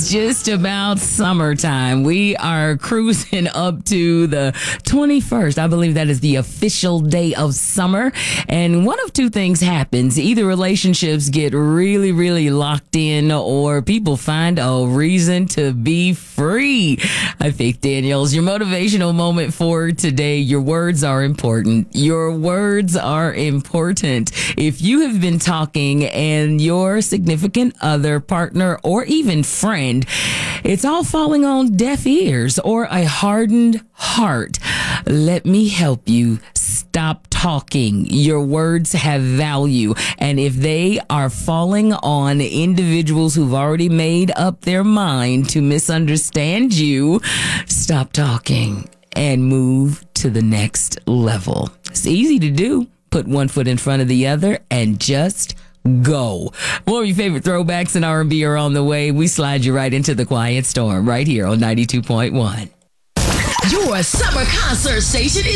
It's just about summertime. We are cruising up to the 21st. I believe that is the official day of summer. And one of two things happens. Either relationships get really, really locked in, or people find a reason to be free. I think, Danielle's your motivational moment for today. Your words are important. Your words are important. If you have been talking and your significant other, partner, or even friend, it's all falling on deaf ears or a hardened heart, let me help you. Stop talking. Your words have value. And if they are falling on individuals who've already made up their mind to misunderstand you, stop talking and move to the next level. It's easy to do. Put one foot in front of the other and just go. More of your favorite throwbacks and R&B are on the way. We slide you right into the quiet storm right here on 92.1. Your summer concert station is